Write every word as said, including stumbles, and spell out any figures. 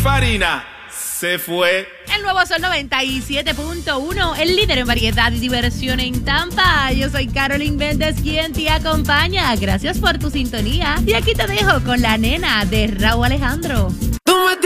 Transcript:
Farina se fue. El nuevo Sol noventa y siete punto uno, el líder en variedad y diversión en Tampa. Yo soy Carolyn Méndez, quien te acompaña. Gracias por tu sintonía. Y aquí te dejo con la nena de Raúl Alejandro.